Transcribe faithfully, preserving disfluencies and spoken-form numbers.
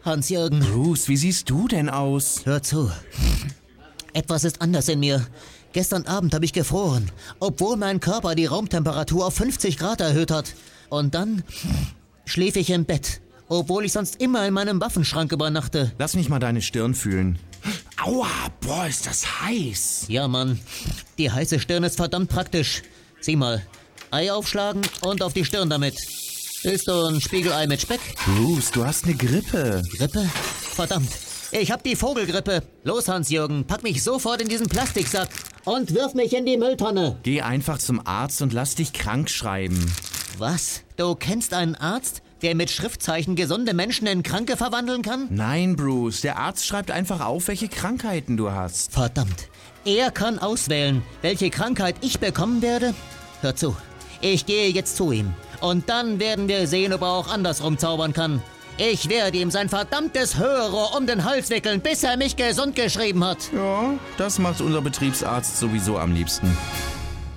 Hans-Jürgen. Bruce, wie siehst du denn aus? Hör zu. Etwas ist anders in mir. Gestern Abend habe ich gefroren, obwohl mein Körper die Raumtemperatur auf fünfzig Grad erhöht hat. Und dann schlief ich im Bett, obwohl ich sonst immer in meinem Waffenschrank übernachte. Lass mich mal deine Stirn fühlen. Aua, boah, ist das heiß. Ja, Mann. Die heiße Stirn ist verdammt praktisch. Sieh mal. Ei aufschlagen und auf die Stirn damit. Willst du ein Spiegelei mit Speck? Bruce, du hast eine Grippe. Grippe? Verdammt. Ich hab die Vogelgrippe. Los, Hans-Jürgen, pack mich sofort in diesen Plastiksack und wirf mich in die Mülltonne. Geh einfach zum Arzt und lass dich krank schreiben. Was? Du kennst einen Arzt, der mit Schriftzeichen gesunde Menschen in Kranke verwandeln kann? Nein, Bruce, der Arzt schreibt einfach auf, welche Krankheiten du hast. Verdammt. Er kann auswählen, welche Krankheit ich bekommen werde? Hör zu. Ich gehe jetzt zu ihm. Und dann werden wir sehen, ob er auch andersrum zaubern kann. Ich werde ihm sein verdammtes Hörrohr um den Hals wickeln, bis er mich gesund geschrieben hat. Ja, das macht unser Betriebsarzt sowieso am liebsten.